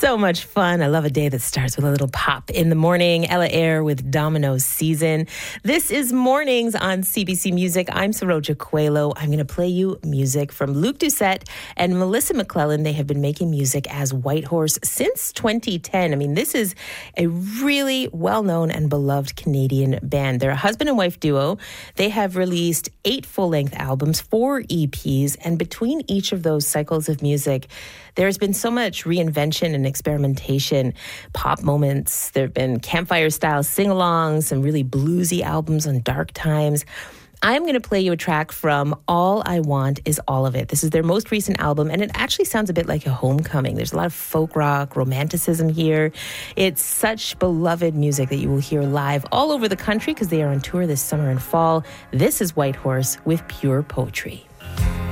So much fun. I love a day that starts with a little pop in the morning. Ella Eyre with Domino's Season. This is Mornings on CBC Music. I'm Saroja Coelho. I'm going to play you music from Luke Doucette and Melissa McClellan. They have been making music as Whitehorse since 2010. I mean, this is a really well-known and beloved Canadian band. They're a husband and wife duo. They have released 8 full-length albums, 4 EPs, and between each of those cycles of music, there's been so much reinvention and experimentation, pop moments. There have been campfire-style sing-alongs, some really bluesy albums on dark times. I'm going to play you a track from All I Want Is All of It. This is their most recent album, and it actually sounds a bit like a homecoming. There's a lot of folk rock, romanticism here. It's such beloved music that you will hear live all over the country because they are on tour this summer and fall. This is Whitehorse with Pure Poetry.